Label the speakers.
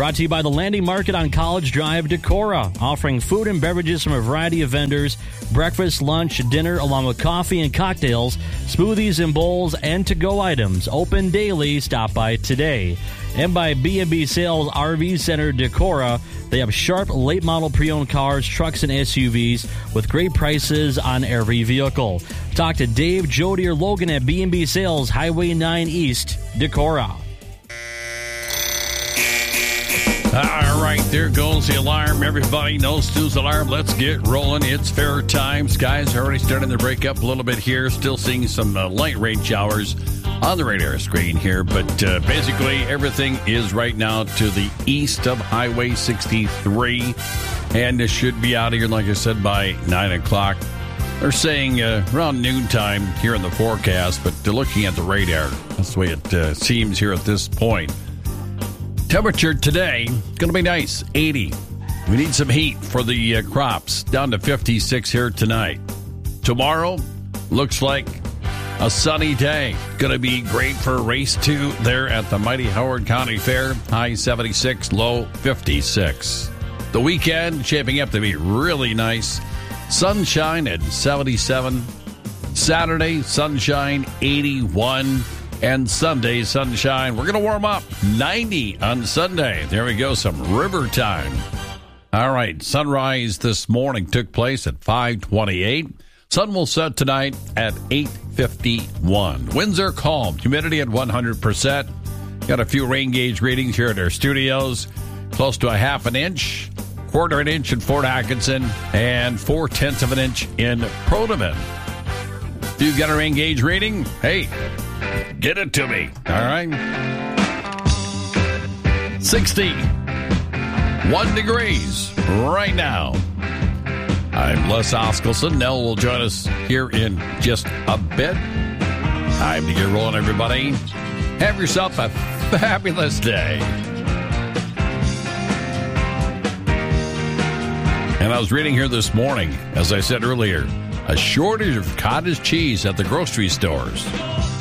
Speaker 1: Brought to you by the Landing Market on College Drive, Decorah, offering food and beverages from a variety of vendors, breakfast, lunch, dinner, along with coffee and cocktails, smoothies and bowls, and to-go items. Open daily. Stop by today. And by B&B Sales RV Center, Decorah. They have sharp, late-model pre-owned cars, trucks, and SUVs with great prices on every vehicle. Talk to Dave, Jody, or Logan at B&B Sales, Highway 9 East, Decorah.
Speaker 2: All right, there goes the alarm. Everybody knows Stu's alarm. Let's get rolling. It's fair time. Skies are already starting to break up a little bit here. Still seeing some light rain showers on the radar screen here. But basically, everything is right now to the east of Highway 63. And it should be out of here, like I said, by 9 o'clock. They're saying around noontime here in the forecast. But they're looking at the radar. That's the way it seems here at this point. Temperature today, going to be nice, 80. We need some heat for the crops, down to 56 here tonight. Tomorrow, looks like a sunny day. Going to be great for race 2 there at the mighty Howard County Fair. High 76, low 56. The weekend shaping up to be really nice. Sunshine at 77. Saturday, sunshine, 81. And Sunday, sunshine. We're going to warm up. 90 on Sunday. There we go. Some river time. All right. Sunrise this morning took place at 5:28. Sun will set tonight at 8:51. Winds are calm. Humidity at 100%. Got a few rain gauge readings here at our studios. Close to a half an inch. Quarter an inch in Fort Atkinson. And 4/10 of an inch in Proteman. If you've got a rain gauge reading, hey, get it to me. All right. 61 degrees right now. I'm Les Oskelson. Nell will join us here in just a bit. Time to get rolling, everybody. Have yourself a fabulous day. And I was reading here this morning, as I said earlier, a shortage of cottage cheese at the grocery stores.